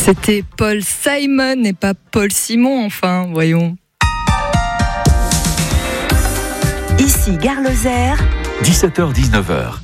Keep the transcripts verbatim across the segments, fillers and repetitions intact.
C'était Paul Simon et pas Paul Simon, enfin, voyons. Ici Gare Lozère, dix-sept heures dix-neuf heures.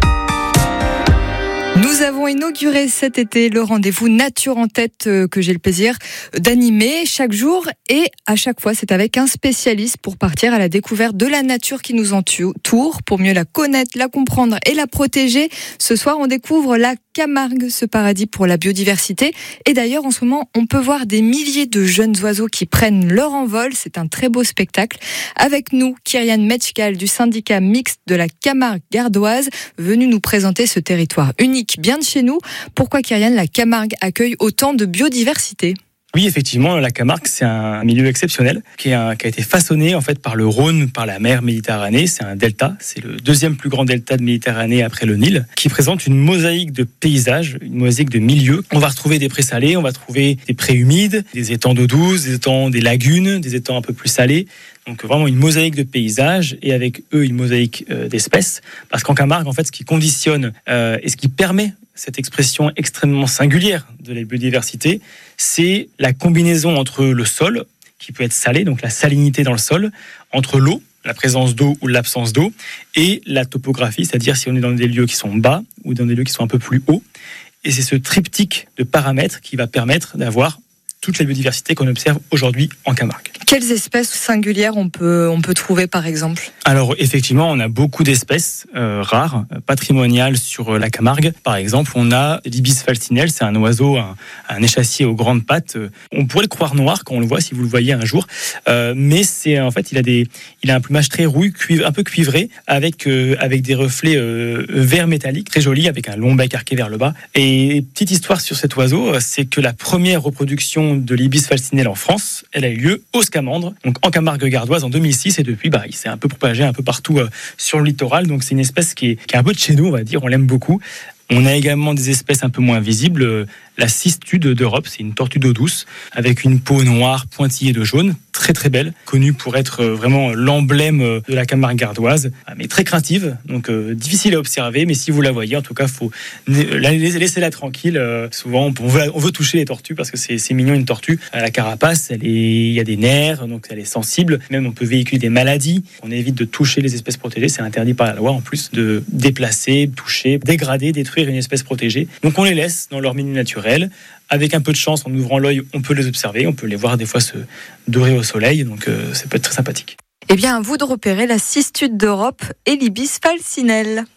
Nous avons inauguré cet été le rendez-vous Nature en tête que j'ai le plaisir d'animer chaque jour et à chaque fois c'est avec un spécialiste pour partir à la découverte de la nature qui nous entoure, pour mieux la connaître, la comprendre et la protéger. Ce soir on découvre la Camargue, ce paradis pour la biodiversité. Et d'ailleurs en ce moment on peut voir des milliers de jeunes oiseaux qui prennent leur envol. C'est un très beau spectacle. Avec nous Kyrian Metchkal du syndicat mixte de la Camargue gardoise, venu nous présenter ce territoire unique bien de chez nous. Pourquoi, Kyrian, la Camargue accueille autant de biodiversité ? Oui, effectivement, la Camargue, c'est un milieu exceptionnel qui, est un, qui a été façonné en fait par le Rhône, par la mer Méditerranée. C'est un delta, c'est le deuxième plus grand delta de Méditerranée après le Nil, qui présente une mosaïque de paysages, une mosaïque de milieux. On va retrouver des prés salés, on va trouver des prés humides, des étangs d'eau douce, des étangs, des lagunes, des étangs un peu plus salés. Donc vraiment une mosaïque de paysages et avec eux une mosaïque euh, d'espèces. Parce qu'en Camargue, en fait, ce qui conditionne euh, et ce qui permet cette expression extrêmement singulière de la biodiversité, c'est la combinaison entre le sol, qui peut être salé, donc la salinité dans le sol, entre l'eau, la présence d'eau ou l'absence d'eau, et la topographie, c'est-à-dire si on est dans des lieux qui sont bas ou dans des lieux qui sont un peu plus hauts. Et c'est ce triptyque de paramètres qui va permettre d'avoir toute la biodiversité qu'on observe aujourd'hui en Camargue. Quelles espèces singulières on peut, on peut trouver par exemple ? Alors effectivement, on a beaucoup d'espèces euh, rares, patrimoniales sur la Camargue. Par exemple, on a l'ibis falcinelle, c'est un oiseau, un, un échassier aux grandes pattes. On pourrait le croire noir quand on le voit, si vous le voyez un jour, euh, mais c'est en fait il a des, il a un plumage très rouille, cuivre, un peu cuivré, avec euh, avec des reflets euh, vert métallique, très joli, avec un long bec arqué vers le bas. Et petite histoire sur cet oiseau, c'est que la première reproduction de l'ibis falcinelle en France, elle a eu lieu au Scamandre, donc en Camargue gardoise en deux mille six, et depuis bah, il s'est un peu propagé un peu partout euh, sur le littoral, donc c'est une espèce qui est, qui est un peu de chez nous, on va dire, on l'aime beaucoup. On a également des espèces un peu moins visibles, la cistude d'Europe, c'est une tortue d'eau douce avec une peau noire pointillée de jaune, très très belle, connue pour être vraiment l'emblème de la Camargue gardoise, mais très craintive, donc euh, difficile à observer, mais si vous la voyez, en tout cas, faut laissez-la tranquille. Euh, souvent, on veut, on veut toucher les tortues parce que c'est, c'est mignon une tortue. La carapace, elle est, il y a des nerfs, donc elle est sensible. Même on peut véhiculer des maladies. On évite de toucher les espèces protégées, c'est interdit par la loi en plus de déplacer, toucher, dégrader, détruire une espèce protégée. Donc on les laisse dans leur milieu naturel. Avec un peu de chance, en ouvrant l'œil, on peut les observer, on peut les voir des fois se dorer au soleil, donc euh, ça peut être très sympathique. Eh bien, à vous de repérer la cistude d'Europe et l'ibis falcinelle.